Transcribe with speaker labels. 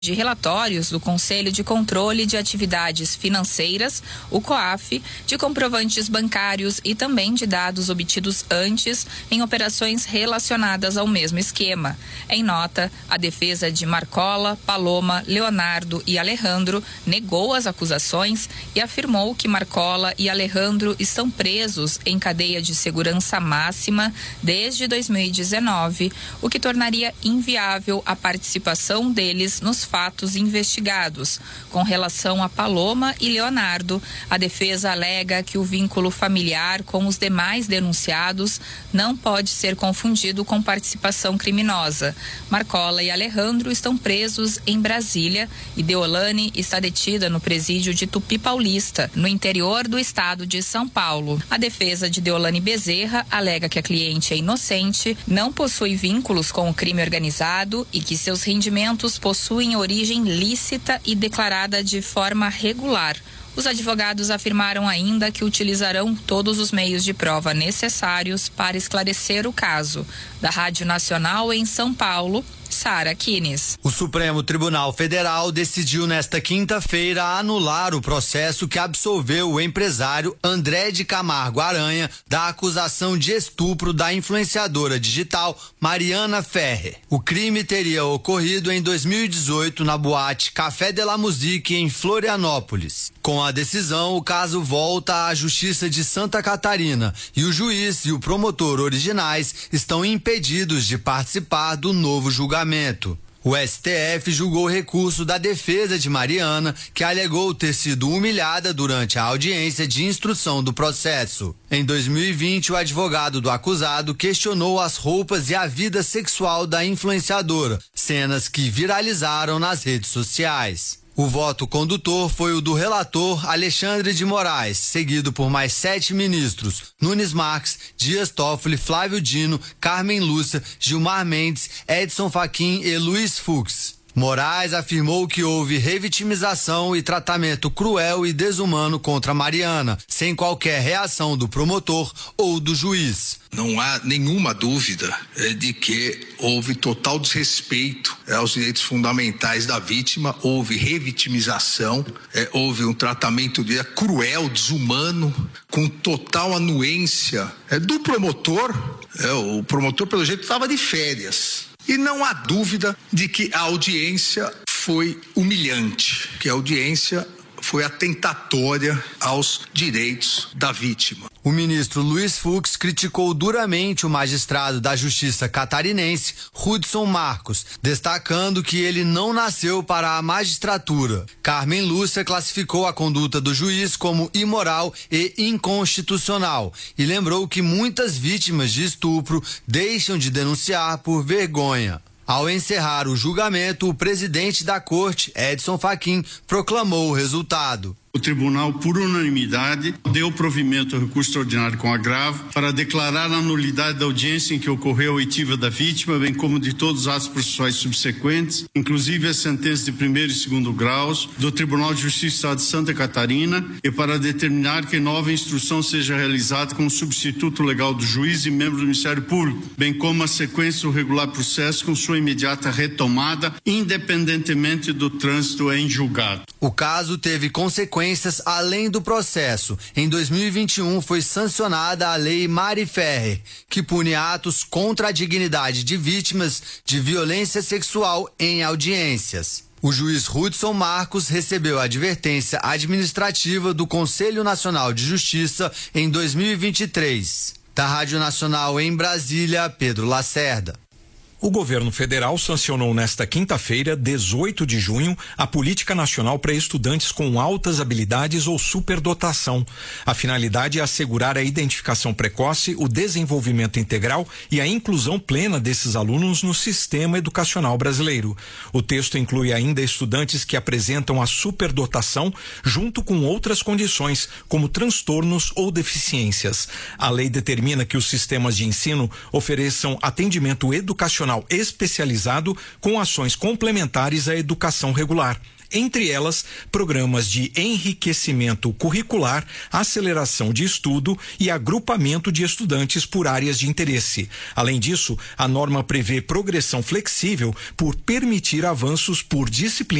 Speaker 1: de relatórios do Conselho de Controle de Atividades Financeiras, o COAF, de comprovantes bancários e também de dados obtidos antes em operações relacionadas ao mesmo esquema. Em nota, a defesa de Marcola, Paloma, Leonardo e Alejandro negou as acusações e afirmou que Marcola e Alejandro estão presos em cadeia de segurança máxima desde 2019, o que tornaria inviável a participação deles nos fatos investigados. Com relação a Paloma e Leonardo, a defesa alega que o vínculo familiar com os demais denunciados não pode ser confundido com participação criminosa. Marcola e Alejandro estão presos em Brasília e Deolane está detida no presídio de Tupi Paulista, no interior do estado de São Paulo. A defesa de Deolane Bezerra alega que a cliente é inocente, não possui vínculos com o crime organizado e que seus rendimentos possuem origem lícita e declarada de forma regular. Os advogados afirmaram ainda que utilizarão todos os meios de prova necessários para esclarecer o caso. Da Rádio Nacional em São Paulo, Sara Kines.
Speaker 2: O Supremo Tribunal Federal decidiu nesta quinta-feira anular o processo que absolveu o empresário André de Camargo Aranha da acusação de estupro da influenciadora digital Mariana Ferrer. O crime teria ocorrido em 2018 na boate Café de la Musique em Florianópolis. Com a decisão, o caso volta à Justiça de Santa Catarina e o juiz e o promotor originais estão impedidos de participar do novo julgamento. O STF julgou o recurso da defesa de Mariana, que alegou ter sido humilhada durante a audiência de instrução do processo. Em 2020, o advogado do acusado questionou as roupas e a vida sexual da influenciadora, cenas que viralizaram nas redes sociais. O voto condutor foi o do relator Alexandre de Moraes, seguido por mais 7 ministros: Nunes Marques, Dias Toffoli, Flávio Dino, Carmen Lúcia, Gilmar Mendes, Edson Fachin e Luiz Fux. Moraes afirmou que houve revitimização e tratamento cruel e desumano contra Mariana, sem qualquer reação do promotor ou do juiz.
Speaker 3: Não há nenhuma dúvida de que houve total desrespeito aos direitos fundamentais da vítima, houve revitimização, houve um tratamento cruel, desumano, com total anuência do promotor. O promotor, pelo jeito, estava de férias. E não há dúvida de que a audiência foi humilhante, que a audiência foi atentatória aos direitos da vítima.
Speaker 2: O ministro Luiz Fux criticou duramente o magistrado da Justiça catarinense, Hudson Marcos, destacando que ele não nasceu para a magistratura. Carmen Lúcia classificou a conduta do juiz como imoral e inconstitucional e lembrou que muitas vítimas de estupro deixam de denunciar por vergonha. Ao encerrar o julgamento, o presidente da corte, Edson Fachin, proclamou o resultado.
Speaker 4: O tribunal, por unanimidade, deu provimento ao recurso extraordinário com agravo para declarar a nulidade da audiência em que ocorreu a oitiva da vítima, bem como de todos os atos processuais subsequentes, inclusive a sentença de primeiro e segundo graus do Tribunal de Justiça do Estado de Santa Catarina, e para determinar que nova instrução seja realizada como substituto legal do juiz e membro do Ministério Público, bem como a sequência do regular processo com sua imediata retomada, independentemente do trânsito em julgado.
Speaker 2: O caso teve consequências além do processo. Em 2021 foi sancionada a Lei Mari Ferrer, que pune atos contra a dignidade de vítimas de violência sexual em audiências. O juiz Hudson Marcos recebeu a advertência administrativa do Conselho Nacional de Justiça em 2023. Da Rádio Nacional em Brasília, Pedro Lacerda.
Speaker 5: O governo federal sancionou nesta quinta-feira, 18 de junho, a Política Nacional para Estudantes com Altas Habilidades ou Superdotação. A finalidade é assegurar a identificação precoce, o desenvolvimento integral e a inclusão plena desses alunos no sistema educacional brasileiro. O texto inclui ainda estudantes que apresentam a superdotação, junto com outras condições, como transtornos ou deficiências. A lei determina que os sistemas de ensino ofereçam atendimento educacional especializado com ações complementares à educação regular. entre elas programas de enriquecimento curricular, aceleração de estudo e agrupamento de estudantes por áreas de interesse. Além disso, a norma prevê progressão flexível por permitir avanços por disciplina